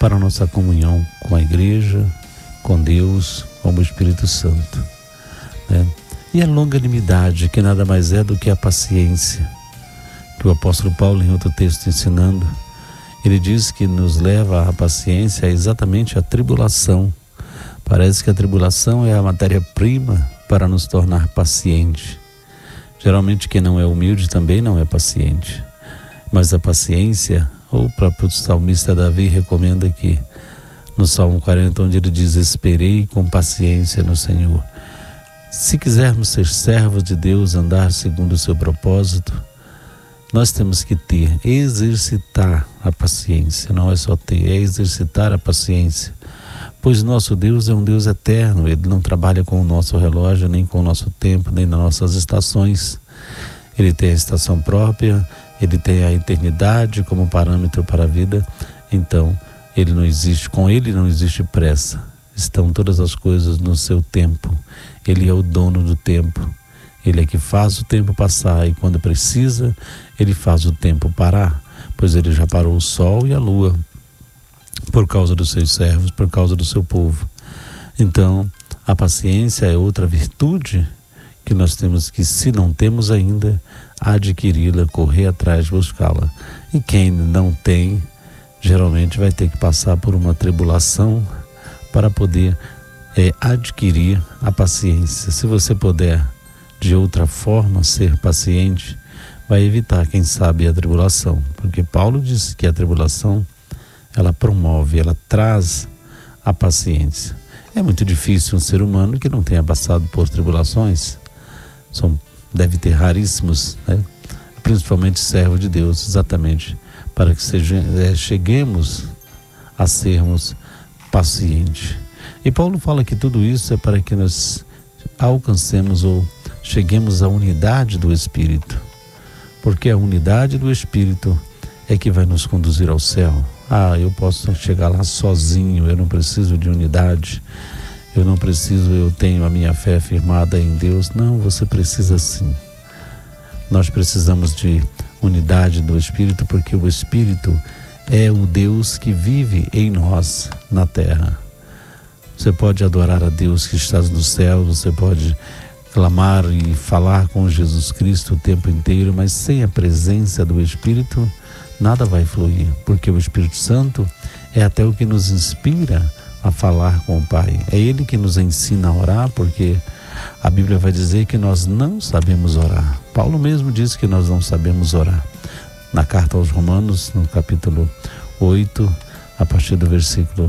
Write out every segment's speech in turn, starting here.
para a nossa comunhão com a igreja, com Deus, com o Espírito Santo, né? E a longanimidade, que nada mais é do que a paciência, que o apóstolo Paulo, em outro texto ensinando, ele diz que nos leva à paciência exatamente a tribulação. Parece que a tribulação é a matéria-prima para nos tornar paciente. Geralmente quem não é humilde também não é paciente. Mas a paciência, o próprio salmista Davi recomenda que no Salmo 40, onde ele diz: esperei com paciência no Senhor. Se quisermos ser servos de Deus, andar segundo o seu propósito, nós temos que exercitar a paciência. Não é só ter, é exercitar a paciência. Pois nosso Deus é um Deus eterno. Ele não trabalha com o nosso relógio, nem com o nosso tempo, nem nas nossas estações. Ele tem a estação própria, ele tem a eternidade como parâmetro para a vida. Então, ele não existe, com ele não existe pressa. Estão todas as coisas no seu tempo. Ele é o dono do tempo. Ele é que faz o tempo passar, e quando precisa, ele faz o tempo parar, pois ele já parou o sol e a lua, por causa dos seus servos, por causa do seu povo. Então, a paciência é outra virtude que nós temos que, se não temos ainda, adquiri-la, correr atrás, buscá-la. E quem não tem, geralmente vai ter que passar por uma tribulação para poder adquirir a paciência. Se você puder de outra forma ser paciente, vai evitar, quem sabe, a tribulação, porque Paulo disse que a tribulação, ela promove, ela traz a paciência. É muito difícil um ser humano que não tenha passado por tribulações. Deve ter raríssimos, né? Principalmente servo de Deus, exatamente para que cheguemos a sermos pacientes. E Paulo fala que tudo isso é para que nós alcancemos ou cheguemos à unidade do Espírito, porque a unidade do Espírito é que vai nos conduzir ao céu. Eu posso chegar lá sozinho, eu não preciso de unidade, eu tenho a minha fé firmada em Deus. Não, você precisa sim. Nós precisamos de unidade do Espírito, porque o Espírito é o Deus que vive em nós na terra. Você pode adorar a Deus que está no céu, você pode clamar e falar com Jesus Cristo o tempo inteiro, mas sem a presença do Espírito, nada vai fluir, porque o Espírito Santo é até o que nos inspira a falar com o Pai. É Ele que nos ensina a orar, porque a Bíblia vai dizer que nós não sabemos orar. Paulo mesmo diz que nós não sabemos orar. Na carta aos Romanos, no capítulo 8, a partir do versículo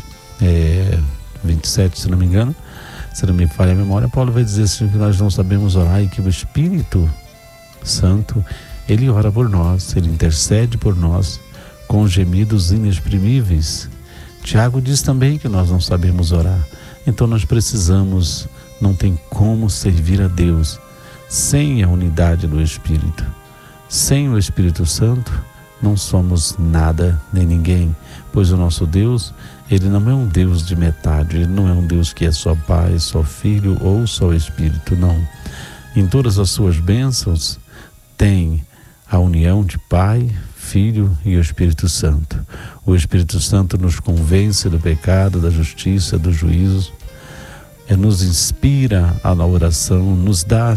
27, se não me engano, se não me falha a memória, Paulo vai dizer assim, que nós não sabemos orar e que o Espírito Santo, ele ora por nós, ele intercede por nós com gemidos inexprimíveis. Tiago diz também que nós não sabemos orar. Então nós precisamos, não tem como servir a Deus sem a unidade do Espírito. Sem o Espírito Santo, não somos nada nem ninguém, pois o nosso Deus, ele não é um Deus de metade, ele não é um Deus que é só Pai, só Filho ou só Espírito, não. Em todas as suas bênçãos tem a união de Pai, Filho e o Espírito Santo. O Espírito Santo nos convence do pecado, da justiça, do juízo, nos inspira na oração, nos dá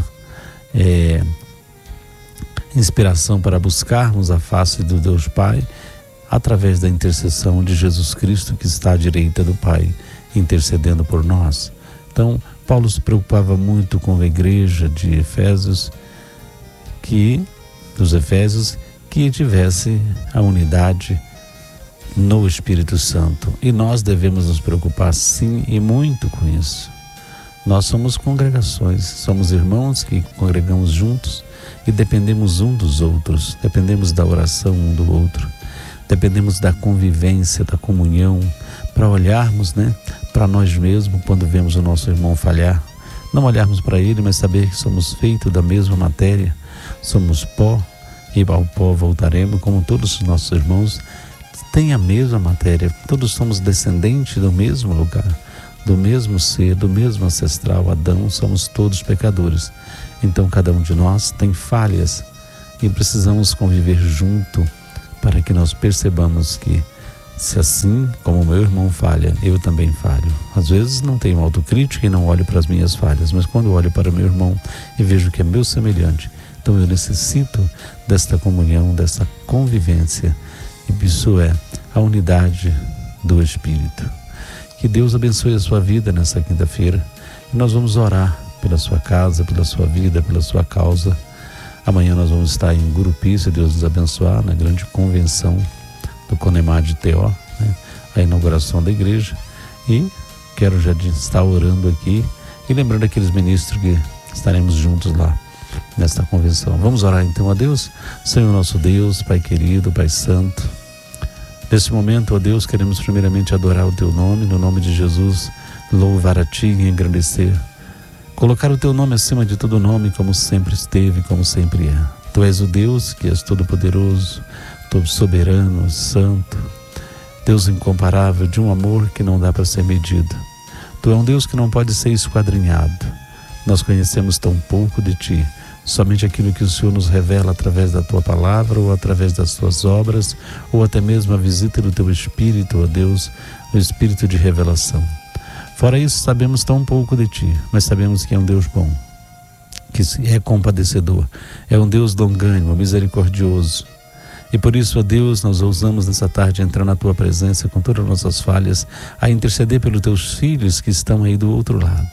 inspiração para buscarmos a face do Deus Pai através da intercessão de Jesus Cristo, que está à direita do Pai, intercedendo por nós. Então, Paulo se preocupava muito com a igreja de Efésios, dos Efésios, que tivesse a unidade no Espírito Santo. E nós devemos nos preocupar sim e muito com isso. Nós somos congregações, somos irmãos que congregamos juntos e dependemos um dos outros, dependemos da oração um do outro, dependemos da convivência, da comunhão, para olharmos, para nós mesmos quando vemos o nosso irmão falhar. Não olharmos para ele, mas saber que somos feitos da mesma matéria, somos pó e ao pó voltaremos, como todos os nossos irmãos têm a mesma matéria, todos somos descendentes do mesmo lugar, do mesmo ser, do mesmo ancestral Adão, somos todos pecadores. Então cada um de nós tem falhas e precisamos conviver junto para que nós percebamos que Se assim como o meu irmão falha, eu também falho. Às vezes não tenho autocrítica e não olho para as minhas falhas, mas quando olho para o meu irmão e vejo que é meu semelhante, então eu necessito desta comunhão, desta convivência. E isso é a unidade do Espírito. Que Deus abençoe a sua vida nessa quinta-feira. E nós vamos orar pela sua casa, pela sua vida, pela sua causa. Amanhã nós vamos estar em Gurupi, se Deus nos abençoar, na grande convenção do Conemar de Teó, né? A inauguração da igreja. E quero já estar orando aqui e lembrando aqueles ministros que estaremos juntos lá nesta convenção. Vamos orar então a Deus. Senhor nosso Deus, Pai querido, Pai santo, nesse momento, ó Deus, queremos primeiramente adorar o Teu nome, no nome de Jesus, louvar a Ti e engrandecer, colocar o Teu nome acima de todo nome, como sempre esteve, como sempre é. Tu és o Deus que és todo-poderoso, todo soberano, santo, Deus incomparável, de um amor que não dá para ser medido. Tu é um Deus que não pode ser esquadrinhado. Nós conhecemos tão pouco de Ti, somente aquilo que o Senhor nos revela através da Tua palavra, ou através das Tuas obras, ou até mesmo a visita do Teu Espírito, ó Deus, o Espírito de revelação. Fora isso, sabemos tão pouco de Ti, mas sabemos que é um Deus bom, que é compadecedor, é um Deus longânimo, misericordioso. E por isso, ó Deus, nós ousamos nessa tarde entrar na Tua presença com todas as nossas falhas, a interceder pelos Teus filhos que estão aí do outro lado.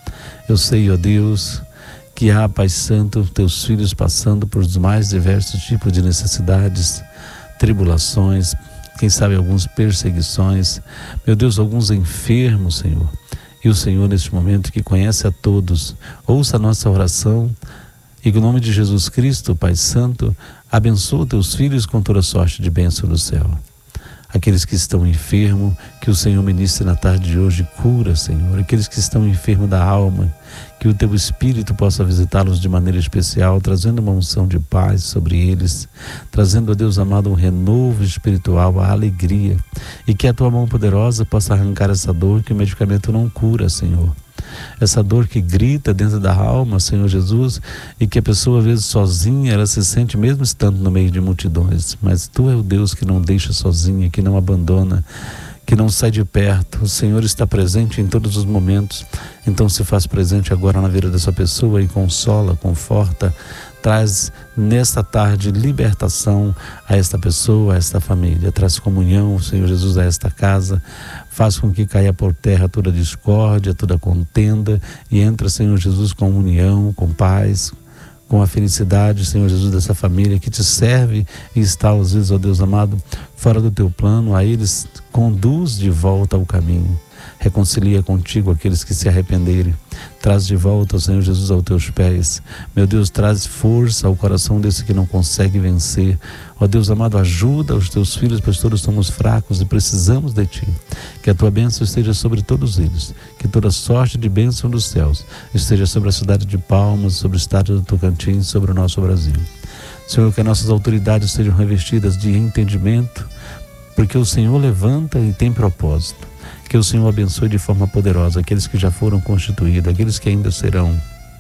Eu sei, ó Deus, que há, Pai Santo, Teus filhos passando por os mais diversos tipos de necessidades, tribulações, quem sabe algumas perseguições, meu Deus, alguns enfermos, Senhor. E o Senhor, neste momento, que conhece a todos, ouça a nossa oração e que o nome de Jesus Cristo, Pai Santo, abençoa Teus filhos com toda sorte de bênção do céu. Aqueles que estão enfermos, que o Senhor ministre na tarde de hoje, cura, Senhor. Aqueles que estão enfermos da alma, que o Teu Espírito possa visitá-los de maneira especial, trazendo uma unção de paz sobre eles, trazendo, a Deus amado, um renovo espiritual, a alegria, e que a Tua mão poderosa possa arrancar essa dor que o medicamento não cura, Senhor. Essa dor que grita dentro da alma, Senhor Jesus, e que a pessoa às vezes sozinha, ela se sente mesmo estando no meio de multidões, mas Tu é o Deus que não deixa sozinha, que não abandona, que não sai de perto. O Senhor está presente em todos os momentos, então se faz presente agora na vida dessa pessoa e consola, conforta, traz nesta tarde libertação a esta pessoa, a esta família, traz comunhão, Senhor Jesus, a esta casa, faz com que caia por terra toda discórdia, toda contenda, e entra, Senhor Jesus, com união, com paz, com a felicidade, Senhor Jesus, dessa família que Te serve e está, às vezes, ó Deus amado, fora do Teu plano. A eles conduz de volta ao caminho, reconcilia contigo aqueles que se arrependerem, traz de volta, Senhor Jesus, aos Teus pés. Meu Deus, traz força ao coração desse que não consegue vencer. Ó Deus amado, ajuda os Teus filhos, pois todos somos fracos e precisamos de Ti. Que a Tua bênção esteja sobre todos eles, que toda sorte de bênção dos céus esteja sobre a cidade de Palmas, sobre o estado do Tocantins, sobre o nosso Brasil. Senhor, que as nossas autoridades sejam revestidas de entendimento, porque o Senhor levanta e tem propósito. Que o Senhor abençoe de forma poderosa aqueles que já foram constituídos, aqueles que ainda serão.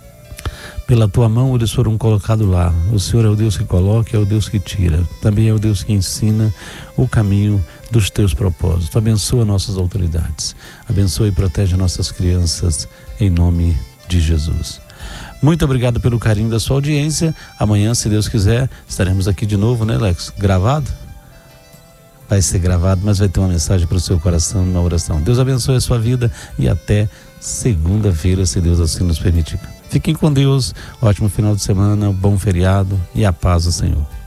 Pela Tua mão eles foram colocados lá. O Senhor é o Deus que coloca, é o Deus que tira. Também é o Deus que ensina o caminho dos Teus propósitos. Abençoa nossas autoridades. Abençoa e protege nossas crianças, em nome de Jesus. Muito obrigado pelo carinho da sua audiência. Amanhã, se Deus quiser, estaremos aqui de novo, né, Lex? Gravado? Vai ser gravado, mas vai ter uma mensagem para o seu coração, uma oração. Deus abençoe a sua vida e até segunda-feira, se Deus assim nos permitir. Fiquem com Deus, ótimo final de semana, bom feriado e a paz do Senhor.